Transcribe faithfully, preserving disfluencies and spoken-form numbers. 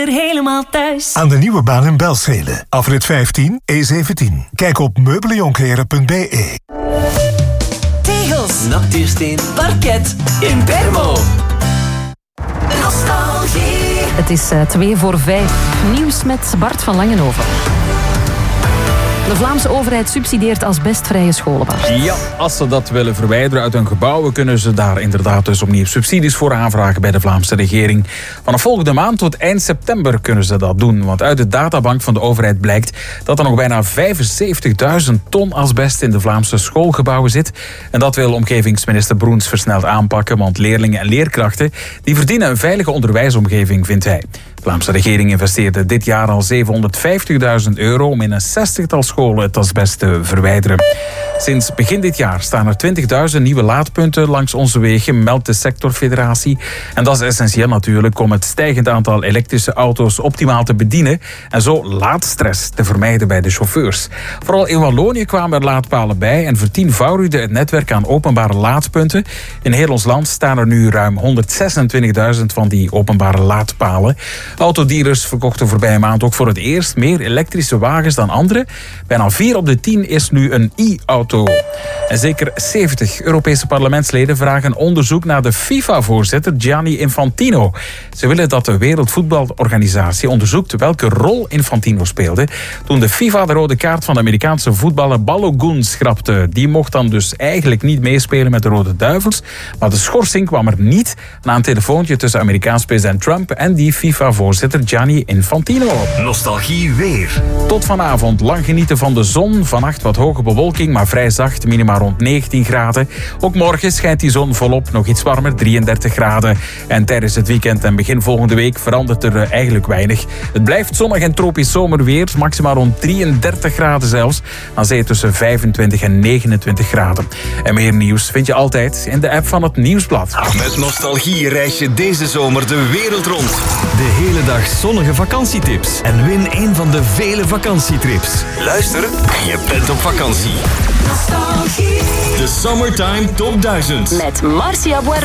Er helemaal thuis. Aan de nieuwe baan in Belschede. Afrit vijftien, E zeventien. Kijk op meubeljonkeren punt b e. Tegels. Natuursteen. Parket. In Bermo. Nostalgie. Het is uh, twee voor vijf. Nieuws met Bart van Langenhoven. De Vlaamse overheid subsidieert asbestvrije scholen. Ja, als ze dat willen verwijderen uit hun gebouwen, kunnen ze daar inderdaad dus opnieuw subsidies voor aanvragen bij de Vlaamse regering. Vanaf volgende maand tot eind september kunnen ze dat doen. Want uit de databank van de overheid blijkt dat er nog bijna vijfenzeventigduizend ton asbest in de Vlaamse schoolgebouwen zit. En dat wil omgevingsminister Broens versneld aanpakken, want leerlingen en leerkrachten die verdienen een veilige onderwijsomgeving, vindt hij. De Vlaamse regering investeerde dit jaar al zevenhonderdvijftigduizend euro om in een zestigtal scholen het asbest te verwijderen. Sinds begin dit jaar staan er twintigduizend nieuwe laadpunten langs onze wegen, meldt de sectorfederatie. En dat is essentieel natuurlijk om het stijgend aantal elektrische auto's optimaal te bedienen en zo laadstress te vermijden bij de chauffeurs. Vooral in Wallonië kwamen er laadpalen bij en vertienvoudigde het netwerk aan openbare laadpunten. In heel ons land staan er nu ruim honderdzesentwintigduizend van die openbare laadpalen. Autodealers verkochten voorbije maand ook voor het eerst meer elektrische wagens dan anderen. Bijna vier op de tien is nu een e-auto. En zeker zeventig Europese parlementsleden vragen onderzoek naar de FIFA-voorzitter Gianni Infantino. Ze willen dat de Wereldvoetbalorganisatie onderzoekt welke rol Infantino speelde toen de FIFA de rode kaart van de Amerikaanse voetballer Balogun schrapte. Die mocht dan dus eigenlijk niet meespelen met de Rode Duivels, maar de schorsing kwam er niet na een telefoontje tussen Amerikaans president Trump en die FIFA-voorzitter Gianni Infantino. Nostalgie weer. Tot vanavond lang genieten van de zon. Vannacht wat hoge bewolking, maar vrij zacht, minima rond negentien graden. Ook morgen schijnt die zon volop, nog iets warmer, drieëndertig graden. En tijdens het weekend en begin volgende week verandert er eigenlijk weinig. Het blijft zonnig en tropisch zomerweer, maximaal rond drieëndertig graden zelfs. Aan zee tussen vijfentwintig en negenentwintig graden. En meer nieuws vind je altijd in de app van het Nieuwsblad. Met Nostalgie reis je deze zomer de wereld rond. De hele dag zonnige vakantietips. En win een van de vele vakantietrips. Luister en je bent op vakantie. Nostalgie. De Summertime Top duizend. Met Marcia Boer.